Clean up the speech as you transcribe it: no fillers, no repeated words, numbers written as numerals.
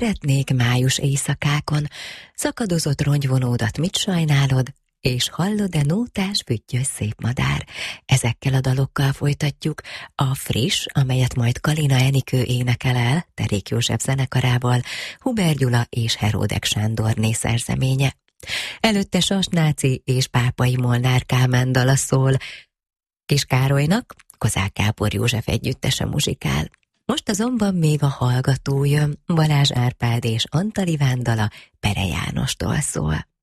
szeretnék május éjszakákon, szakadozott rongyvonódat mit sajnálod, és hallod-e nótás füttyös szép madár. Ezekkel a dalokkal folytatjuk a Friss, amelyet majd Kalina Enikő énekel el, Derék József zenekarával, Huber Gyula és Heródek Sándorné szerzeménye. Előtte Sasnáci és Pápai Molnár Kálmán dala szól, Kis Károlynak Kozák Gábor József együttese muzsikál. Most azonban még a hallgató jön, Balázs Árpád és Antal Iván dala Pere Jánostól szól.